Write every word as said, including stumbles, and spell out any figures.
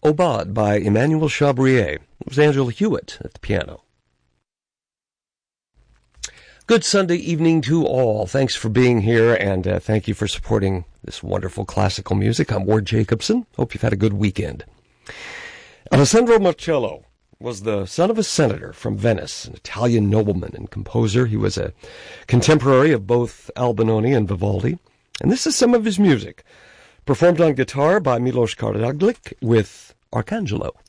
Aubade by Emmanuel Chabrier. It was Angela Hewitt at the piano. Good Sunday evening to all. Thanks for being here, and uh, thank you for supporting this wonderful classical music. I'm Ward Jacobson. Hope you've had a good weekend. Alessandro Marcello was the son of a senator from Venice, an Italian nobleman and composer. He was a contemporary of both Albinoni and Vivaldi, and this is some of his music, performed on guitar by Milos Karadzic with Arcangelo.